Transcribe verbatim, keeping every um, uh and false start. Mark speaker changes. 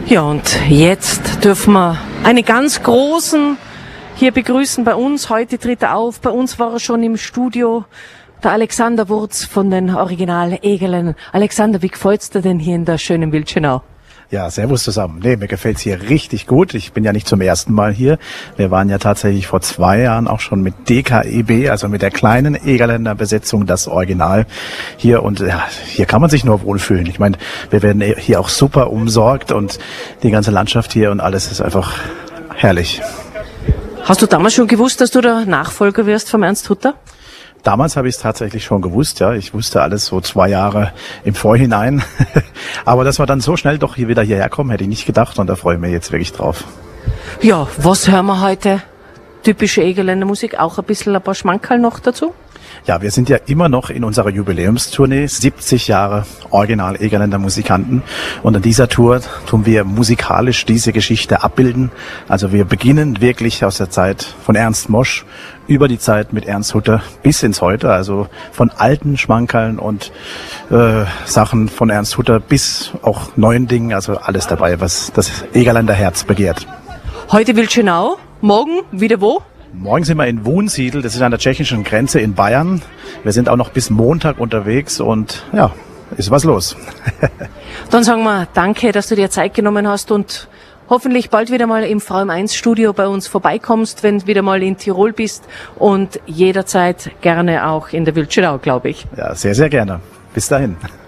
Speaker 1: Ja, und jetzt dürfen wir einen ganz großen hier begrüßen bei uns. Heute tritt er auf. Bei uns war er schon im Studio. Der Alexander Wurz von den Original Egelen. Alexander, wie gefällt's dir denn hier in der schönen Wildschönau?
Speaker 2: Ja, servus zusammen. Nee, mir gefällt's hier richtig gut. Ich bin ja nicht zum ersten Mal hier. Wir waren ja tatsächlich vor zwei Jahren auch schon mit D K E B, also mit der kleinen Egerländer Besetzung, das Original hier. Und ja, hier kann man sich nur wohlfühlen. Ich meine, wir werden hier auch super umsorgt und die ganze Landschaft hier und alles ist einfach herrlich.
Speaker 1: Hast du damals schon gewusst, dass du der Nachfolger wirst vom Ernst Hutter?
Speaker 2: Damals habe ich es tatsächlich schon gewusst, ja. Ich wusste alles so zwei Jahre im Vorhinein. Aber dass wir dann so schnell doch hier wieder hierher kommen, hätte ich nicht gedacht und da freue ich mich jetzt wirklich drauf.
Speaker 1: Ja, was hören wir heute? Typische Egerländer Musik, auch ein bisschen ein paar Schmankerl noch dazu?
Speaker 2: Ja, wir sind ja immer noch in unserer Jubiläumstournee, siebzig Jahre Original Egerländer Musikanten. Und an dieser Tour tun wir musikalisch diese Geschichte abbilden. Also wir beginnen wirklich aus der Zeit von Ernst Mosch über die Zeit mit Ernst Hutter bis ins Heute. Also von alten Schmankerln und äh, Sachen von Ernst Hutter bis auch neuen Dingen. Also alles dabei, was das Egerländer Herz begehrt.
Speaker 1: Heute Wildschönau, morgen wieder wo?
Speaker 2: Morgen sind wir in Wunsiedel, das ist an der tschechischen Grenze in Bayern. Wir sind auch noch bis Montag unterwegs und ja, ist was los.
Speaker 1: Dann sagen wir danke, dass du dir Zeit genommen hast und hoffentlich bald wieder mal im V M eins Studio bei uns vorbeikommst, wenn du wieder mal in Tirol bist und jederzeit gerne auch in der Wildschönau, glaube ich.
Speaker 2: Ja, sehr, sehr gerne. Bis dahin.